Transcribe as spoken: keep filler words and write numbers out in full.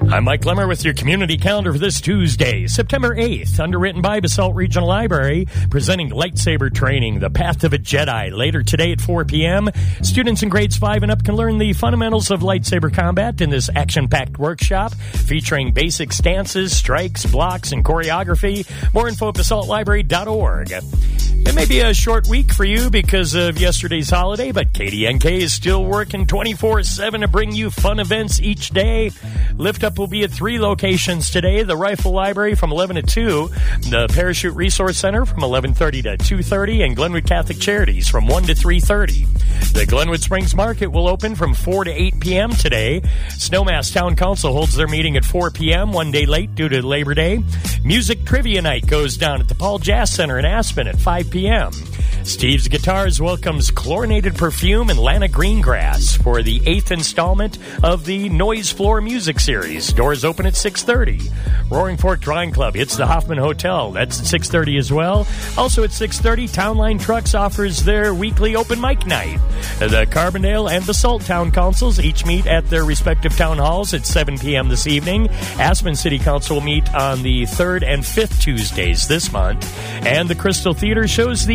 I'm Mike Lemmer with your community calendar for this Tuesday, September eighth, underwritten by Basalt Regional Library, presenting lightsaber training, The Path of a Jedi. Later today at four p.m., students in grades five and up can learn the fundamentals of lightsaber combat in this action-packed workshop, featuring basic stances, strikes, blocks, and choreography. More info at basalt library dot org. It may be a short week for you because of yesterday's holiday, but K D N K is still working twenty-four seven to bring you fun events each day. Lift Up will be at three locations today: the Rifle Library from eleven to two, the Parachute Resource Center from eleven thirty to two thirty, and Glenwood Catholic Charities from one to three thirty. The Glenwood Springs Market will open from four to eight p.m. today. Snowmass Town Council holds their meeting at four p.m., one day late due to Labor Day. Music Trivia Night goes down at the Paul Jazz Center in Aspen at five p.m. Steve's Guitars welcomes Chlorinated Perfume and Lana Greengrass for the eighth installment of the Noise Floor Music Series. Doors open at six thirty. Roaring Fork Drawing Club hits the Hoffman Hotel. That's at six thirty as well. Also at six thirty, Town Line Trucks offers their weekly open mic night. The Carbondale and Basalt Town Councils each meet at their respective town halls at seven p.m. this evening. Aspen City Council will meet on the third and fifth Tuesdays this month. And the Crystal Theater shows the